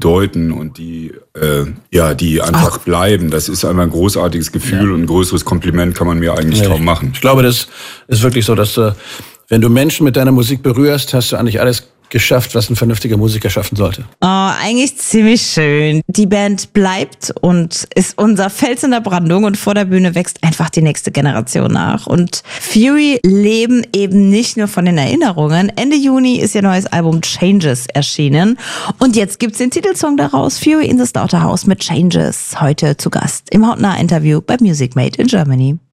bedeuten und die einfach bleiben. Das ist einfach ein großartiges Gefühl und ein größeres Kompliment kann man mir eigentlich kaum machen. Ich glaube, das ist wirklich so, dass wenn du Menschen mit deiner Musik berührst, hast du eigentlich alles geschafft, was ein vernünftiger Musiker schaffen sollte. Oh, eigentlich ziemlich schön. Die Band bleibt und ist unser Fels in der Brandung und vor der Bühne wächst einfach die nächste Generation nach. Und Fury leben eben nicht nur von den Erinnerungen. Ende Juni ist ihr neues Album Changes erschienen und jetzt gibt's den Titelsong daraus, Fury in the Slaughterhouse mit Changes, heute zu Gast im hautnahen Interview bei Music Made in Germany.